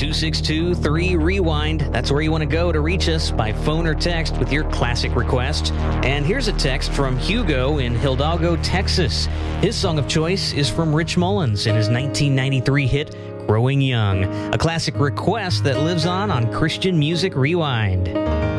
262-3REWIND. That's where you want to go to reach us by phone or text with your classic request. And here's a text from Hugo in Hidalgo, Texas. His song of choice is from Rich Mullins in his 1993 hit, Growing Young, a classic request that lives on Christian Music Rewind.